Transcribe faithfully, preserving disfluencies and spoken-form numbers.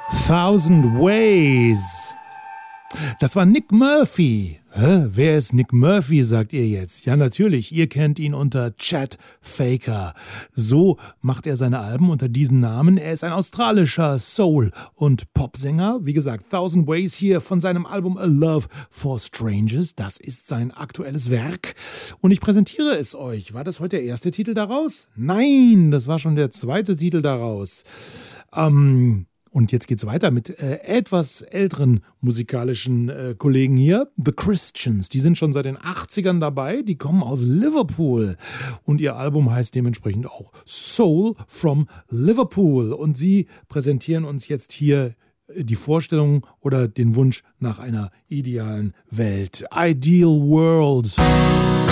Thousand Ways. Das war Nick Murphy. Hä? Wer ist Nick Murphy, sagt ihr jetzt? Ja, natürlich, ihr kennt ihn unter Chet Faker. So macht er seine Alben unter diesem Namen. Er ist ein australischer Soul- und Popsänger. Wie gesagt, Thousand Ways hier von seinem Album A Love for Strangers. Das ist sein aktuelles Werk. Und ich präsentiere es euch. War das heute der erste Titel daraus? Nein, das war schon der zweite Titel daraus. Ähm... Und jetzt geht's weiter mit äh, etwas älteren musikalischen äh, Kollegen hier. The Christians, die sind schon seit den achtzigern dabei. Die kommen aus Liverpool. Und ihr Album heißt dementsprechend auch Soul from Liverpool. Und sie präsentieren uns jetzt hier die Vorstellung oder den Wunsch nach einer idealen Welt. Ideal World.